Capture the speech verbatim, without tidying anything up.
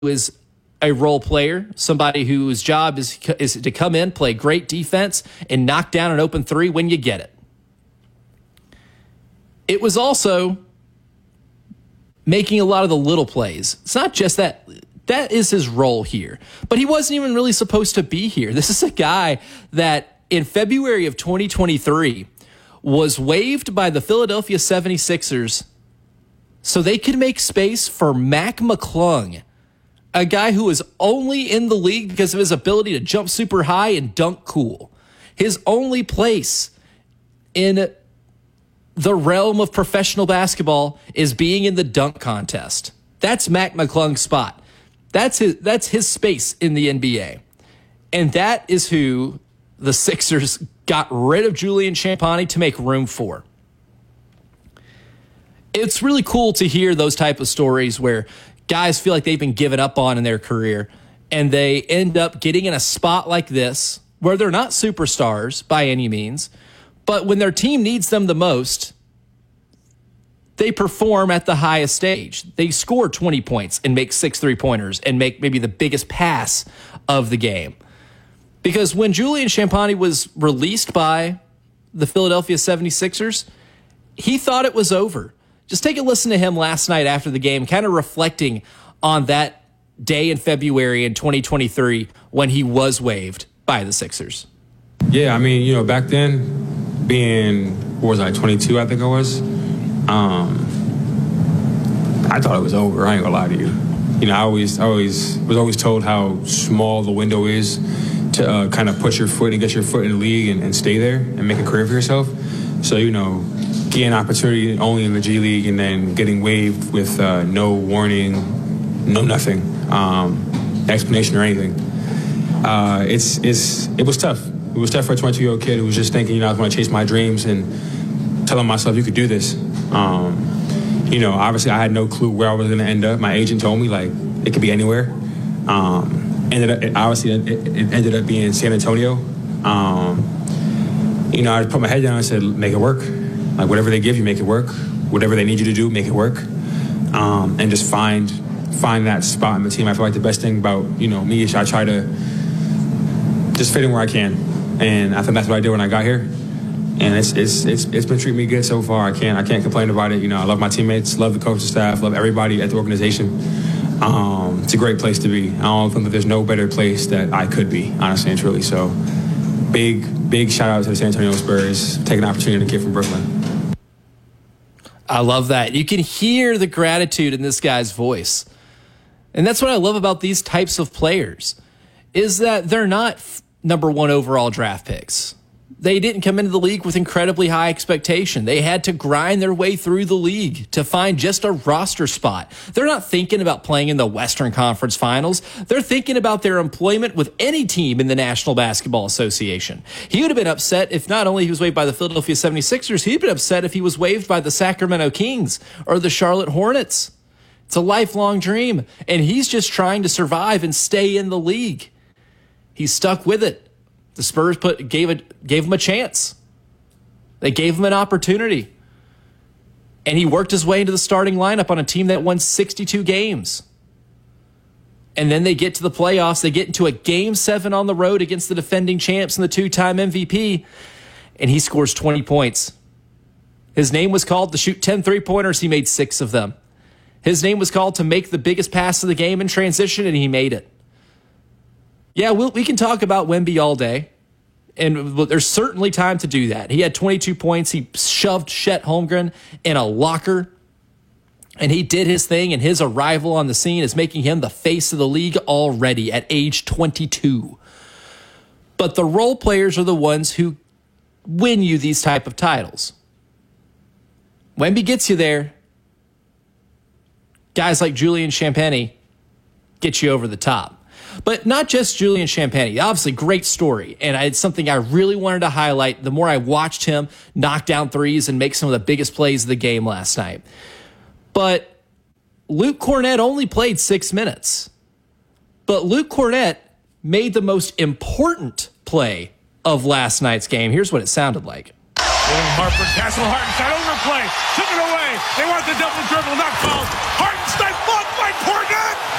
is a role player, somebody whose job is, is to come in, play great defense, and knock down an open three when you get it. It was also making a lot of the little plays. It's not just that. That is his role here. But he wasn't even really supposed to be here. This is a guy that in February of twenty twenty-three was waived by the Philadelphia seventy-sixers so they could make space for Mac McClung, a guy who is only in the league because of his ability to jump super high and dunk cool. His only place in the realm of professional basketball is being in the dunk contest. That's Mac McClung's spot. That's his, that's his space in the N B A. And that is who the Sixers got rid of Julian Champagnie to make room for. It's really cool to hear those type of stories where guys feel like they've been given up on in their career and they end up getting in a spot like this where they're not superstars by any means, but when their team needs them the most, they perform at the highest stage. They score twenty points and make six three-pointers and make maybe the biggest pass of the game. Because when Julian Champagnie was released by the Philadelphia seventy-sixers, he thought it was over. Just take a listen to him last night after the game, kind of reflecting on that day in February in twenty twenty-three when he was waived by the Sixers. Yeah, I mean, you know, back then, being, what was I, twenty-two, I think I was, um, I thought it was over. I ain't gonna lie to you. You know, I always, I always was always told how small the window is to uh, kind of put your foot and get your foot in the league and, and stay there and make a career for yourself. So, you know, getting an opportunity only in the G League and then getting waived with uh, no warning, no nothing, um, explanation or anything. Uh, it's it's it was tough. It was tough for a twenty-two-year-old kid who was just thinking, you know, I was going to chase my dreams and telling myself you could do this. Um, you know, obviously I had no clue where I was going to end up. My agent told me, like, it could be anywhere. Um, ended up, it, obviously, it, it ended up being San Antonio. Um, you know, I just put my head down and said, make it work. Like, whatever they give you, make it work. Whatever they need you to do, make it work. Um, and just find find that spot in the team. I feel like the best thing about, you know, me is I try to just fit in where I can. And I think that's what I did when I got here. And it's it's it's it's been treating me good so far. I can't I can't complain about it. You know, I love my teammates, love the coaching staff, love everybody at the organization. Um, it's a great place to be. I don't think that there's no better place that I could be, honestly and truly. So big, big shout out to the San Antonio Spurs, taking an opportunity to kid from Brooklyn. I love that. You can hear the gratitude in this guy's voice. And that's what I love about these types of players, is that they're not f- number one overall draft picks. They didn't come into the league with incredibly high expectation. They had to grind their way through the league to find just a roster spot. They're not thinking about playing in the Western Conference Finals. They're thinking about their employment with any team in the National Basketball Association. He would have been upset if not only he was waived by the Philadelphia seventy-sixers, he'd been upset if he was waived by the Sacramento Kings or the Charlotte Hornets. It's a lifelong dream, and he's just trying to survive and stay in the league. He's stuck with it. The Spurs put gave it gave him a chance. They gave him an opportunity. And he worked his way into the starting lineup on a team that won sixty-two games. And then they get to the playoffs. They get into a game seven on the road against the defending champs and the two-time M V P. And he scores twenty points. His name was called to shoot ten three-pointers. He made six of them. His name was called to make the biggest pass of the game in transition, and he made it. Yeah, we'll, we can talk about Wemby all day, and there's certainly time to do that. He had twenty-two points. He shoved Chet Holmgren in a locker, and he did his thing, and his arrival on the scene is making him the face of the league already at age twenty-two. But the role players are the ones who win you these type of titles. Wemby gets you there. Guys like Julian Champagnie get you over the top. But not just Julian Champagnie. Obviously, great story. And it's something I really wanted to highlight the more I watched him knock down threes and make some of the biggest plays of the game last night. But Luke Kornet only played six minutes. But Luke Kornet made the most important play of last night's game. Here's what it sounded like. William Harper, Castle Hartenstein, overplay, took it away. They want the double dribble, not fouled. Hartenstein blocked by Kornet.